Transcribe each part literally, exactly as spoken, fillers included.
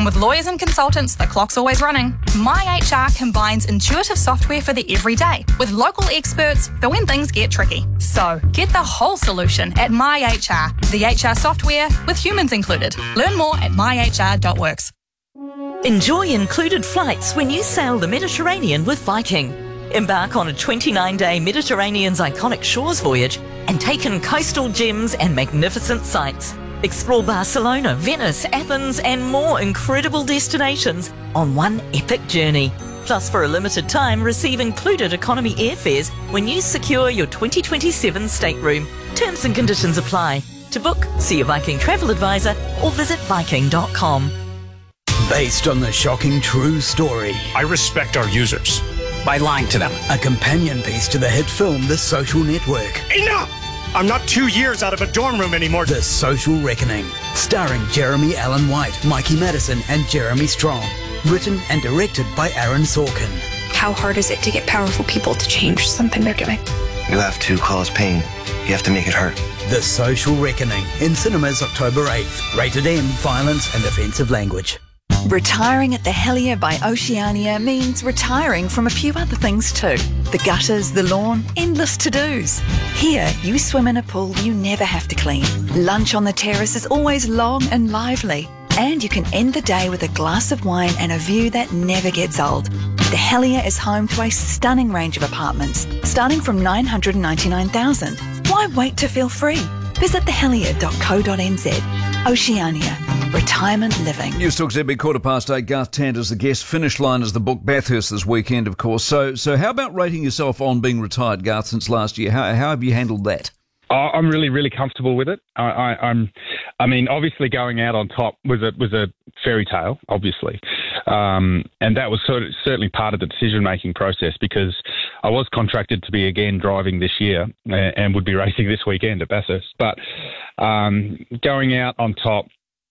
And with lawyers and consultants, the clock's always running. MyHR combines intuitive software for the everyday with local experts for when things get tricky. So get the whole solution at MyHR, the H R software with humans included. Learn more at my h r dot works. Enjoy included flights when you sail the Mediterranean with Viking. Embark on a twenty-nine day Mediterranean's iconic shores voyage and take in coastal gems and magnificent sights. Explore Barcelona, Venice, Athens and more incredible destinations on one epic journey. Plus, for a limited time, receive included economy airfares when you secure your twenty twenty-seven stateroom. Terms and conditions apply. To book, see your Viking travel advisor or visit viking dot com. Based on the shocking true story. I respect our users by lying to them. A companion piece to the hit film The Social Network. Enough! I'm not two years out of a dorm room anymore. The Social Reckoning. Starring Jeremy Allen White, Mikey Madison and Jeremy Strong. Written and directed by Aaron Sorkin. How hard is it to get powerful people to change something they're doing? You have to cause pain. You have to make it hurt. The Social Reckoning. In cinemas October eighth. Rated M. Violence and offensive language. Retiring at the Helier by Oceania means retiring from a few other things too. The gutters, the lawn, endless to-dos. Here, you swim in a pool you never have to clean. Lunch on the terrace is always long and lively. And you can end the day with a glass of wine and a view that never gets old. The Helier is home to a stunning range of apartments, starting from nine hundred ninety-nine thousand dollars. Why wait to feel free? Visit the helier dot co dot n z. Oceania. Retirement living. News Talk Z B, quarter past eight. Garth Tander's the guest. Finish line is the book Bathurst this weekend, of course. So, so how about rating yourself on being retired, Garth, since last year? How, how have you handled that? Oh, I'm really, really comfortable with it. I, I, I'm, I mean, obviously going out on top was a was a fairy tale, obviously, um, and that was sort of certainly part of the decision making process because I was contracted to be again driving this year and, and would be racing this weekend at Bathurst. But um, going out on top.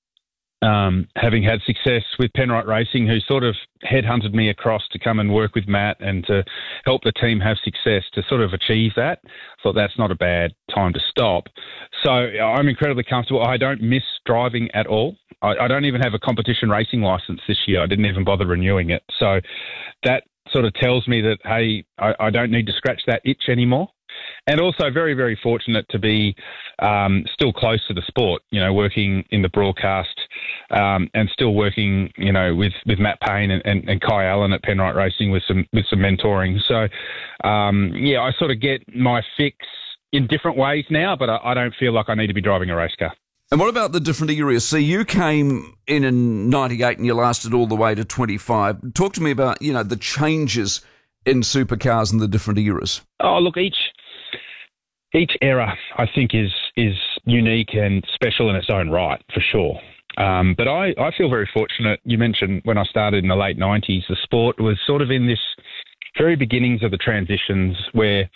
Um, having had success with Penrite Racing, who sort of headhunted me across to come and work with Matt and to help the team have success to sort of achieve that. Thought that's not a bad time to stop. So I'm incredibly comfortable. I don't miss driving at all. I, I don't even have a competition racing license this year. I didn't even bother renewing it. So that sort of tells me that, hey, I, I don't need to scratch that itch anymore. And also very, very fortunate to be um, still close to the sport, you know, working in the broadcast um, and still working, you know, with, with Matt Payne and, and, and Kai Allen at Penrite Racing with some with some mentoring. So, um, yeah, I sort of get my fix in different ways now, but I, I don't feel like I need to be driving a race car. And what about the different eras? So you came in in ninety-eight and you lasted all the way to twenty-five. Talk to me about, you know, the changes in supercars and the different eras. Oh, look, each... Each era, I think, is is unique and special in its own right, for sure. Um, but I, I feel very fortunate. You mentioned when I started in the late nineties, the sport was sort of in this very beginnings of the transitions where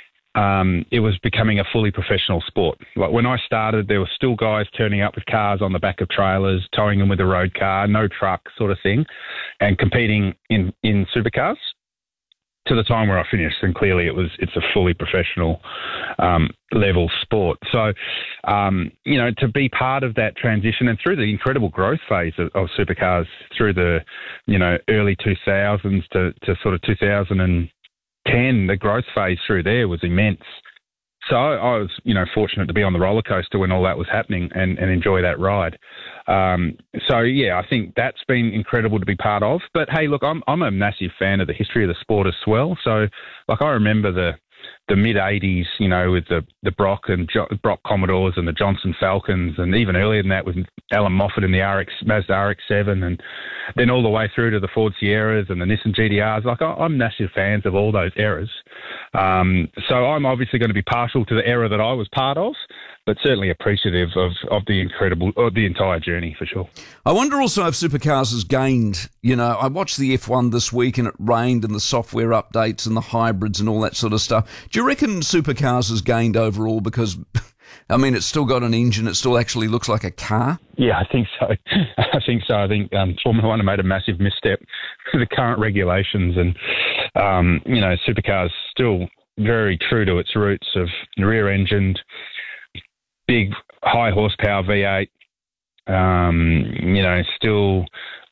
um, it was becoming a fully professional sport. Like when I started, there were still guys turning up with cars on the back of trailers, towing them with a road car, no truck sort of thing, and competing in, in supercars. To the time where I finished, and clearly it was it's a fully professional um, level sport. So, um, you know, to be part of that transition and through the incredible growth phase of, of supercars through the, you know, early two thousands to, to sort of two thousand ten, the growth phase through there was immense. So I was, you know, fortunate to be on the roller coaster when all that was happening and, and enjoy that ride. Um, so, yeah, I think that's been incredible to be part of. But, hey, look, I'm I'm a massive fan of the history of the sport as well. So, like, I remember the the mid-eighties, you know, with the, the Brock and jo- Brock Commodores and the Johnson Falcons, and even earlier than that with Alan Moffat in the R X, Mazda R X seven, and then all the way through to the Ford Sierras and the Nissan G T Rs. Like, I, I'm massive fans of all those eras. Um, so I'm obviously going to be partial to the era that I was part of, but certainly appreciative of, of the incredible, of the entire journey for sure. I wonder also if supercars has gained, you know, I watched the F one this week and it rained and the software updates and the hybrids and all that sort of stuff. Do you reckon supercars has gained overall because, I mean, it's still got an engine, it still actually looks like a car? Yeah, I think so. I think so. I think um, Formula One have made a massive misstep with the current regulations and, um, you know, supercars still very true to its roots of rear-engined, big high horsepower V eight, um, you know, still